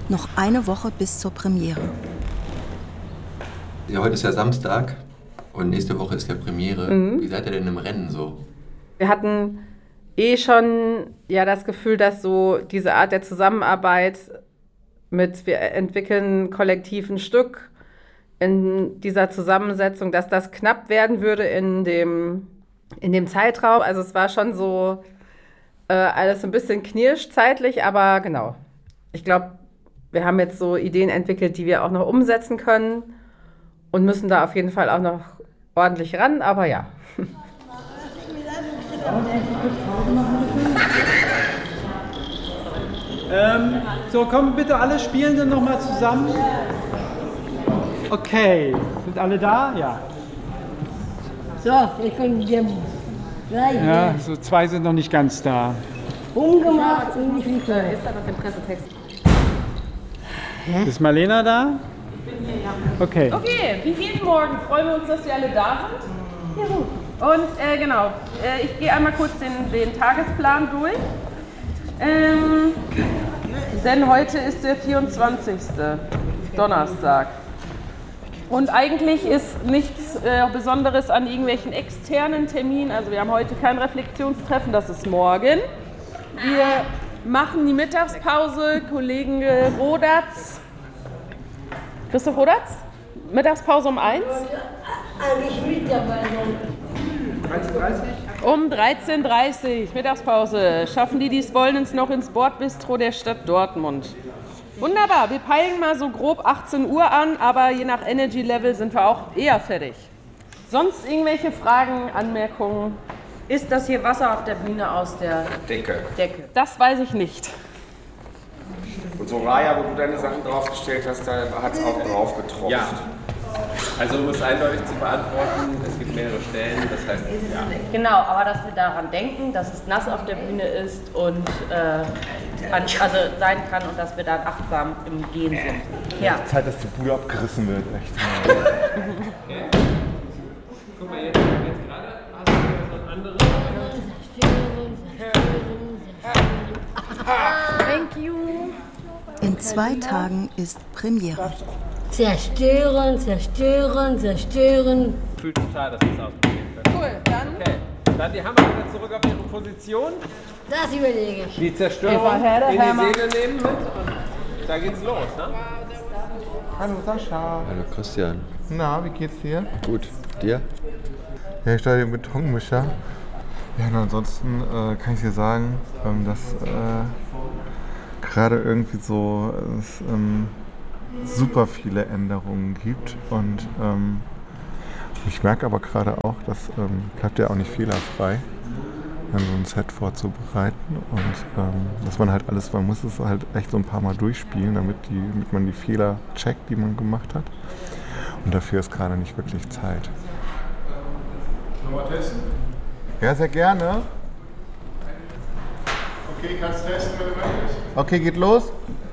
Noch eine Woche bis zur Premiere. Ja, heute ist ja Samstag und nächste Woche ist ja Premiere. Wie seid ihr denn im Rennen so? Wir hatten schon das Gefühl, dass so diese Art der Zusammenarbeit wir entwickeln kollektiv ein Stück in dieser Zusammensetzung, dass das knapp werden würde in dem Zeitraum. Also es war schon so alles ein bisschen knirsch zeitlich, aber genau. Ich glaube, wir haben jetzt so Ideen entwickelt, die wir auch noch umsetzen können und müssen da auf jeden Fall auch noch ordentlich ran, aber ja. So, kommen bitte alle Spielenden nochmal zusammen. Okay, sind alle da? Ja. So, ich bin hier gleich. Ja, so 2 sind noch nicht ganz da. Umgemacht und nicht wieder. Ist da noch den Pressetext? Ist Marlena da? Ich bin hier, ja. Okay. Okay, wie jeden Morgen freuen wir uns, dass wir alle da sind. Ja, gut. Und genau, ich gehe einmal kurz den Tagesplan durch. Denn heute ist der 24. Donnerstag. Und eigentlich ist nichts Besonderes an irgendwelchen externen Terminen. Also wir haben heute kein Reflexionstreffen, das ist morgen. Wir machen die Mittagspause, Kollegen Rodatz. Christoph Rodatz? Mittagspause um 1? Eigentlich mit dabei sein. 13:30? Um 13:30 Uhr, Mittagspause. Schaffen die es wollen, uns noch ins Bordbistro der Stadt Dortmund. Wunderbar, wir peilen mal so grob 18 Uhr an, aber je nach Energy Level sind wir auch eher fertig. Sonst irgendwelche Fragen, Anmerkungen? Ist das hier Wasser auf der Bühne aus der Decke. Das weiß ich nicht. Und Soraya, wo du deine Sachen draufgestellt hast, da hat es auch drauf getropft. Ja. Also um es eindeutig zu beantworten, es gibt mehrere Stellen, das heißt, ja. Genau, aber dass wir daran denken, dass es nass auf der Bühne ist und also sein kann und dass wir dann achtsam im Gehen sind. Ja. Zeit, dass die Bude abgerissen wird, echt. Guck mal, jetzt gerade hast du so ein anderes. Thank you. In 2 Tagen ist Premiere. Zerstören, zerstören, zerstören. Fühlt total, dass wir es ausprobieren können. Cool, dann Okay, dann die Hammer wieder zurück auf ihre Position. Das überlege ich. Die Zerstörung Eva Herde, in die Hammer. Segel nehmen mit und da geht's los, ne? Hallo Sascha. Hallo Christian. Na, wie geht's dir? Gut, dir? Ja, ich stehe hier im Betonmischer. Ja, und ansonsten kann ich dir sagen, dass gerade irgendwie so es super viele Änderungen gibt und ich merke aber gerade auch, das bleibt ja auch nicht fehlerfrei, so ein Set vorzubereiten und dass man halt man muss es halt echt so ein paar Mal durchspielen, damit man die Fehler checkt, die man gemacht hat, und dafür ist gerade nicht wirklich Zeit. Nochmal testen? Ja, sehr gerne. Okay, kannst testen, wenn du möchtest. Okay, geht los.